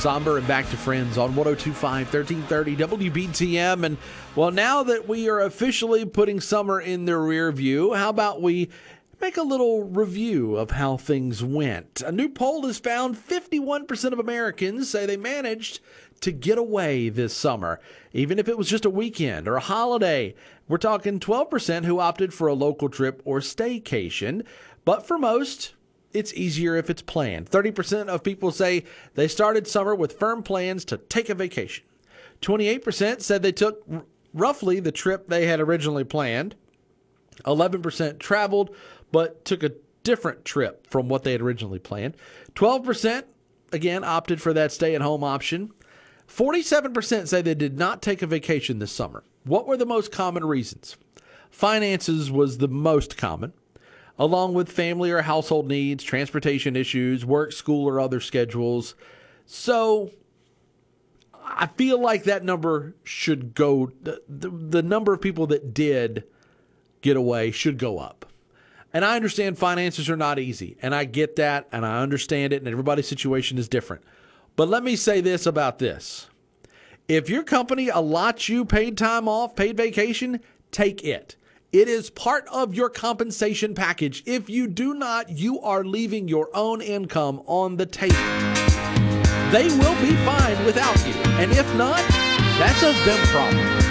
Somber and Back to Friends on 102.5, 1330 WBTM. And well, now that we are officially putting summer in the rear view, how about we make a little review of how things went? A new poll has found 51% of Americans say they managed to get away this summer, even if it was just a weekend or a holiday. We're talking 12% who opted for a local trip or staycation, but for most, it's easier if it's planned. 30% of people say they started summer with firm plans to take a vacation. 28% said they took roughly the trip they had originally planned. 11% traveled, but took a different trip from what they had originally planned. 12%, again, opted for that stay-at-home option. 47% say they did not take a vacation this summer. What were the most common reasons? Finances was the most common, along with family or household needs, transportation issues, work, school, or other schedules. So I feel like that number should go, the number of people that did get away should go up. And I understand finances are not easy, and I get that, and I understand it, and everybody's situation is different. But let me say this about this. If your company allots you paid time off, paid vacation, take it. It is part of your compensation package. If you do not, you are leaving your own income on the table. They will be fine without you. And if not, that's a them problem.